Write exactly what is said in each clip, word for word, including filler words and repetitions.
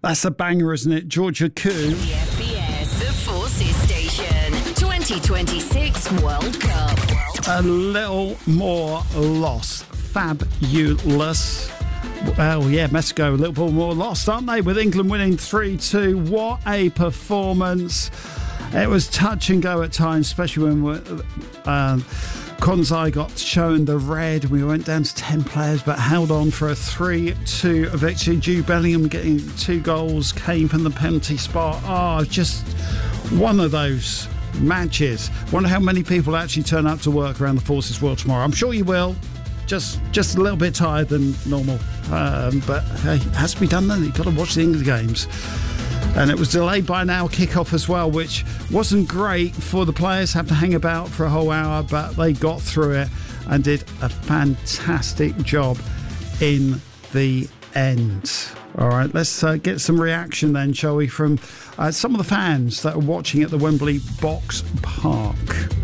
That's a banger, isn't it? Georgia Koo. The F B S, the Forces Station, twenty twenty-six World Cup. A little more lost. Fabulous. Well, yeah, Mexico a little bit more lost, aren't they? With England winning three two. What a performance. It was touch and go at times, especially when we, uh, Konzai got shown the red. We went down to ten players, but held on for a three two victory. Jude Bellingham getting two goals, came from the penalty spot. Oh, just one of those matches. Wonder how many people actually turn up to work around the Forces World tomorrow. I'm sure you will. Just just a little bit tired than normal. Um, but hey, it has to be done then. You've got to watch the England games. And it was delayed by an hour kickoff as well, which wasn't great for the players. Have to hang about for a whole hour, but they got through it and did a fantastic job in the end. All right, let's uh, get some reaction then, shall we, from uh, some of the fans that are watching at the Wembley Box Park.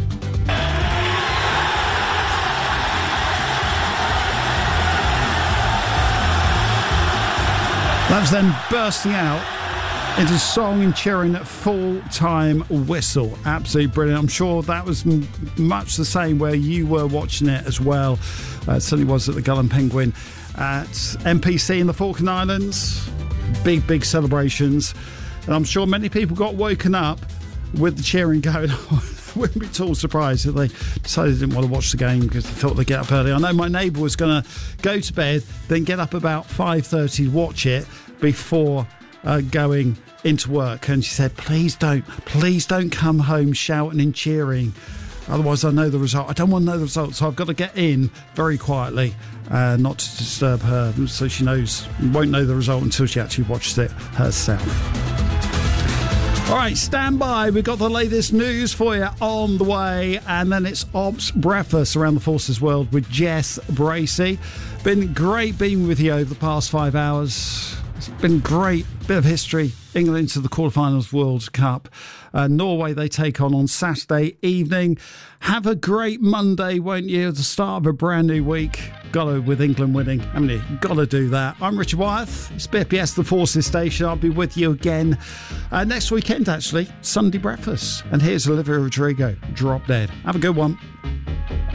That was them bursting out into song and cheering at full-time whistle. Absolutely brilliant. I'm sure that was m- much the same where you were watching it as well. Uh, it certainly was at the Gull and Penguin at M P C in the Falkland Islands. Big, big celebrations. And I'm sure many people got woken up with the cheering going on. Wouldn't be at all surprised if they decided they didn't want to watch the game because they thought they'd get up early. I know my neighbour was going to go to bed, then get up about five thirty to watch it before uh, going into work. And she said, please don't, please don't come home shouting and cheering. Otherwise I know the result. I don't want to know the result, so I've got to get in very quietly, uh, not to disturb her, so she knows, won't know the result until she actually watches it herself. All right, stand by. We've got the latest news for you on the way. And then it's Ops Breakfast around the Forces World with Jess Bracey. Been great being with you over the past five hours. It's been great. Bit of history. England into the quarterfinals World Cup. Uh, Norway they take on on Saturday evening. Have a great Monday, won't you? The start of a brand new week. Got to with England winning, haven't you? Got to do that. I'm Richard Wyeth. It's B F B S, the Forces Station. I'll be with you again uh, next weekend, actually. Sunday breakfast. And here's Olivia Rodrigo, Drop Dead. Have a good one.